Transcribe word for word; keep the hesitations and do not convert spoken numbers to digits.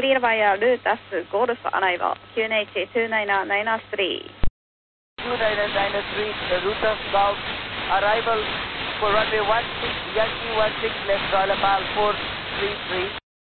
clear via Lutas Golf arrival, Q N H two nine nine three. two nine nine three, the Lutas Golf arrival for runway one six, Yankee one six, left Royal Apal four three three.